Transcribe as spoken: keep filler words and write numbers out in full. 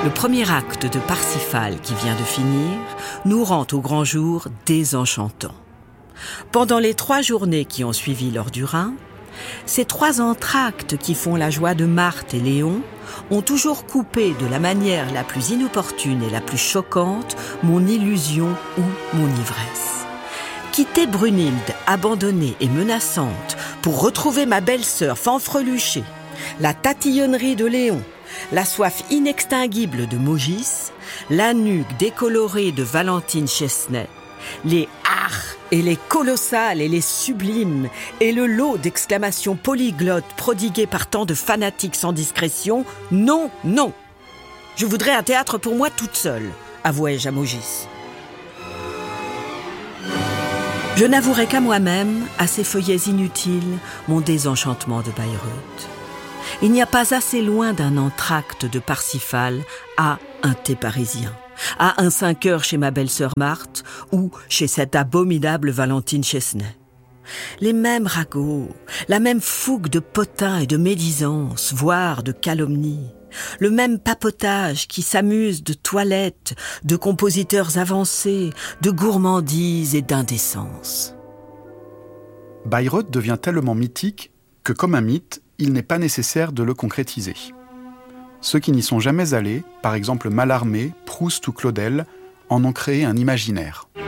Le premier acte de Parsifal qui vient de finir nous rend au grand jour désenchantant. Pendant les trois journées qui ont suivi l'heure du Rhin, ces trois entr'actes qui font la joie de Marthe et Léon ont toujours coupé de la manière la plus inopportune et la plus choquante mon illusion ou mon ivresse. Quitter Brunhilde, abandonnée et menaçante, pour retrouver ma belle-sœur fanfreluchée, la tatillonnerie de Léon, la soif inextinguible de Maugis, la nuque décolorée de Valentine Chesnay, les ar et les colossales et les sublimes et le lot d'exclamations polyglottes prodiguées par tant de fanatiques sans discrétion, non, non. Je voudrais un théâtre pour moi toute seule, avouai-je à Maugis. Je n'avouerai qu'à moi-même, à ces feuillets inutiles, mon désenchantement de Bayreuth. Il n'y a pas assez loin d'un entr'acte de Parsifal à un thé parisien, à un cinq heures chez ma belle-sœur Marthe ou chez cette abominable Valentine Chesnay. Les mêmes ragots, la même fougue de potins et de médisance, voire de calomnie, le même papotage qui s'amuse de toilettes, de compositeurs avancés, de gourmandise et d'indécence. Bayreuth devient tellement mythique que, comme un mythe, il n'est pas nécessaire de le concrétiser. Ceux qui n'y sont jamais allés, par exemple Mallarmé, Proust ou Claudel, en ont créé un imaginaire.